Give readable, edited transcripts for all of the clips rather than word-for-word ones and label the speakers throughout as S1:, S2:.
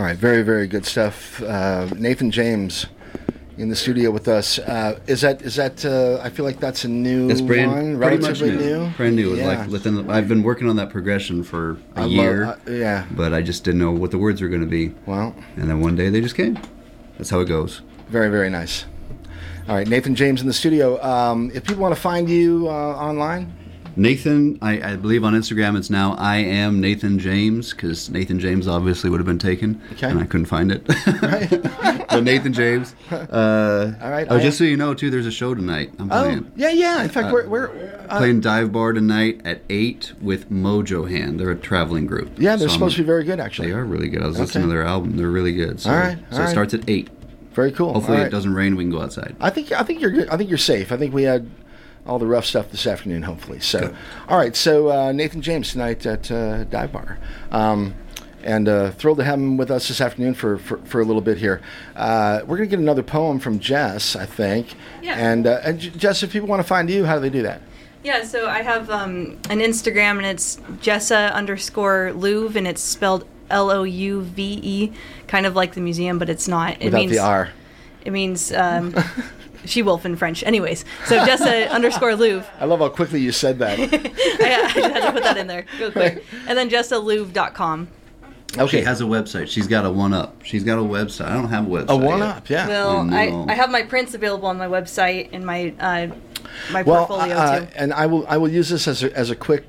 S1: right, very, very good stuff. Nathan James in the studio with us. Is that? I feel like that's a new
S2: It's
S1: one,
S2: pretty much
S1: relatively
S2: new. Brand new.
S1: Yeah.
S2: Like I've been working on that progression for a year.
S1: Yeah.
S2: But I just didn't know what the words were going to be.
S1: Well.
S2: And then one day they just came. That's how it goes.
S1: Very, very nice. All right, Nathan James in the studio. If people want to find you online.
S2: Nathan, I believe on Instagram it's now I am Nathan James, because Nathan James obviously would have been taken, and I couldn't find it.
S1: Right.
S2: So Nathan James.
S1: All right.
S2: Oh, just so you know, too, there's a show tonight. I'm playing.
S1: Yeah. In fact, we're
S2: playing Dive Bar tonight at 8 with Mojo Hand. They're a traveling group.
S1: Yeah, they're supposed to be very good, actually.
S2: They are really good. I was listening to their album. They're really good. So,
S1: all right.
S2: It starts at 8.
S1: Very cool.
S2: Hopefully it doesn't rain. We can go outside.
S1: I think you're good. I think you're safe. I think we had all the rough stuff this afternoon, hopefully. So, good. All right. So Nathan James tonight at Dive Bar, and thrilled to have him with us this afternoon for a little bit here. We're gonna get another poem from Jess, I think.
S3: Yeah.
S1: And Jess, if people want to find you, how do they do that?
S3: Yeah, so I have an Instagram, and it's Jessa_Louve, and it's spelled Louve, kind of like the museum, but it's not.
S1: Without the R.
S3: It means she-wolf in French. Anyways, so Jessa_Louve.
S1: I love how quickly you said that.
S3: I just had to put that in there real quick. And then JessaLouve.com.
S2: Okay. She has a website. She's got a one-up. She's got a website. I don't have a website.
S1: A one-up, yeah.
S3: Well, I have my prints available on my website and my portfolio too.
S1: And I will use this as a quick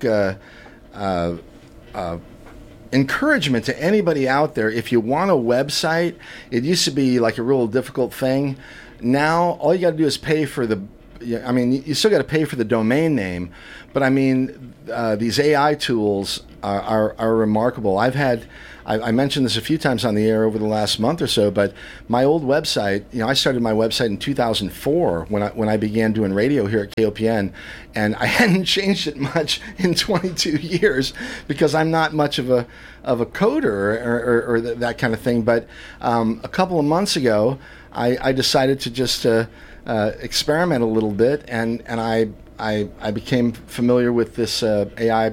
S1: encouragement to anybody out there. If you want a website, it used to be like a real difficult thing. Now all you got to do is pay for the. I mean, you still got to pay for the domain name, but I mean, these AI tools are remarkable. I mentioned this a few times on the air over the last month or so, but my old website, I started my website in 2004 when I began doing radio here at KOPN, and I hadn't changed it much in 22 years because I'm not much of a coder or that kind of thing. But a couple of months ago, I decided to just experiment a little bit, and I became familiar with this AI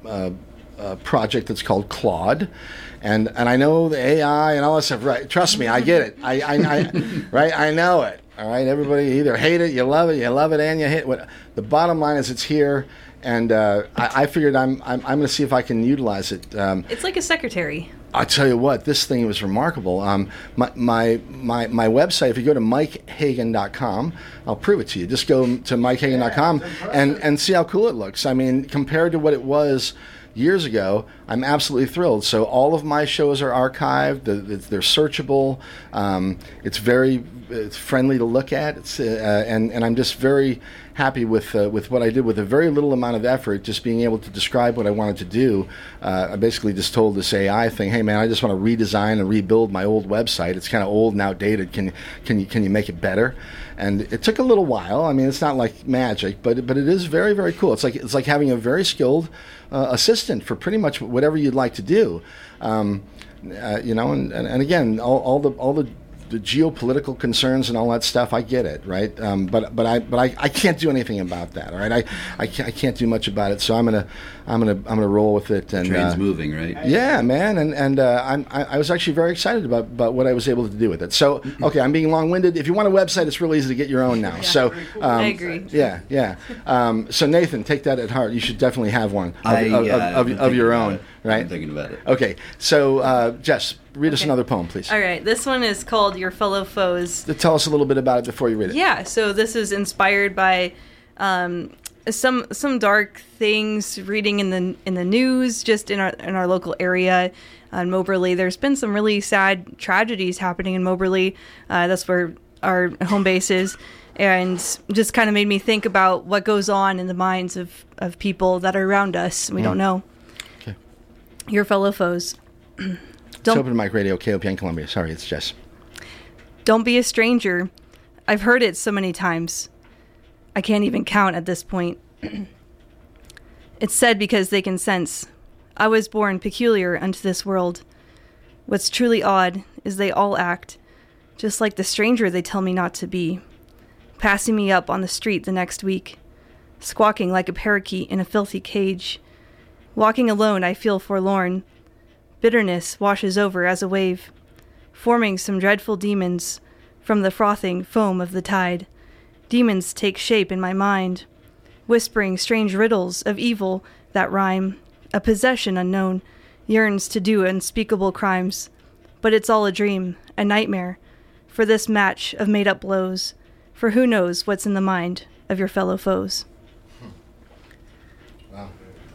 S1: project that's called Claude. And I know the AI and all that stuff. Right? Trust me, I get it. I right? I know it. All right. Everybody either hate it, you love it, and you hate it. The bottom line is it's here, and I figured I'm going to see if I can utilize it.
S3: It's like a secretary.
S1: I tell you what, this thing was remarkable. My website, if you go to MikeHagan.com, I'll prove it to you. Just go to MikeHagan.com and see how cool it looks. I mean, compared to what it was years ago, I'm absolutely thrilled. So all of my shows are archived. They're searchable. It's very friendly to look at. It's and I'm just very happy with what I did with a very little amount of effort, just being able to describe what I wanted to do. I basically just told this AI thing, hey man, I just want to redesign and rebuild my old website. It's kind of old and outdated. Can you make it better? And it took a little while. I mean, it's not like magic, but it is very, very cool. It's like having a very skilled assistant for pretty much whatever you'd like to do. And again, all the geopolitical concerns and all that stuff, I get it, right? But I can't do anything about that, all right? I can't do much about it, so I'm gonna roll with it. And
S2: the train's moving, right?
S1: Yeah, man, and I was actually very excited about what I was able to do with it. So okay, I'm being long-winded. If you want a website, it's real easy to get your own now.
S3: Yeah,
S1: so
S3: I agree.
S1: Yeah. So Nathan, take that at heart. You should definitely have one of your own, right?
S2: I'm thinking about it.
S1: Okay, so Jess, read us another poem, please.
S3: All right, this one is called Your Fellow Foes.
S1: Tell us a little bit about it before you read it.
S3: Yeah, so this is inspired by some dark things reading in the news, just in our local area. In Moberly, there's been some really sad tragedies happening in Moberly. That's where our home base is, and just kind of made me think about what goes on in the minds of people that are around us. We don't know.
S1: Okay.
S3: Your fellow foes.
S1: It's Open Mic Radio, KOPN Columbia. Sorry, it's Jess.
S3: Don't be a stranger. I've heard it so many times. I can't even count at this point. It's said because they can sense. I was born peculiar unto this world. What's truly odd is they all act just like the stranger they tell me not to be, passing me up on the street the next week, squawking like a parakeet in a filthy cage. Walking alone, I feel forlorn. Bitterness washes over as a wave. forming some dreadful demons from the frothing foam of the tide. Demons take shape in my mind, whispering strange riddles of evil that rhyme. A possession unknown yearns to do unspeakable crimes, but it's all a dream, a nightmare, for this match of made-up blows, for who knows what's in the mind of your fellow foes.
S1: Wow.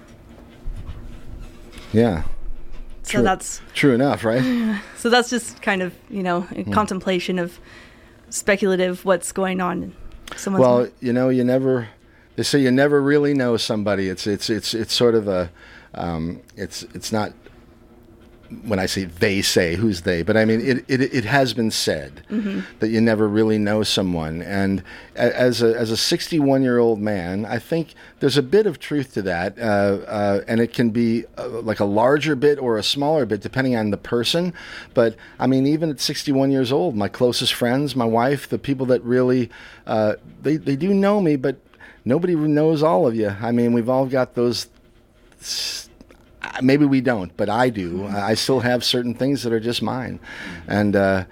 S1: Yeah.
S3: So that's
S1: true enough, right?
S3: So that's just kind of, a contemplation of speculative what's going on in someone's mind.
S1: They say you never really know somebody. It's sort of a, it's not, when I say they say, who's they? But I mean, it has been said that you never really know someone. And as a 61-year-old man, I think there's a bit of truth to that. And it can be like a larger bit or a smaller bit, depending on the person. But I mean, even at 61 years old, my closest friends, my wife, the people that really, they do know me, but nobody knows all of you. I mean, we've all got those. Maybe we don't, but I do. I still have certain things that are just mine. And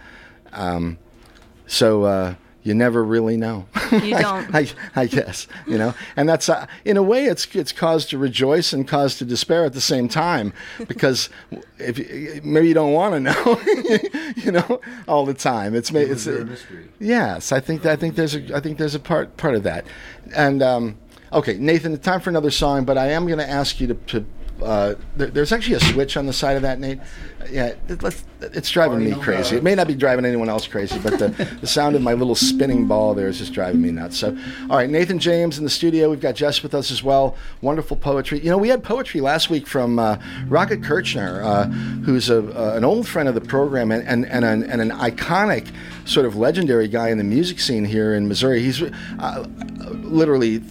S1: so you never really know.
S3: You don't.
S1: I guess, And that's, in a way, it's cause to rejoice and cause to despair at the same time, because maybe you don't want to know, all the time. It's a mystery. Yes, I think there's a part of that. And okay, Nathan, it's time for another song, but I am going to ask you to there's actually a switch on the side of that, Nate. Yeah, it's driving me crazy. It may not be driving anyone else crazy, but the sound of my little spinning ball there is just driving me nuts. So, all right, Nathan James in the studio. We've got Jess with us as well. Wonderful poetry. We had poetry last week from Rocket Kirchner, who's an old friend of the program and an iconic, sort of legendary guy in the music scene here in Missouri. He's literally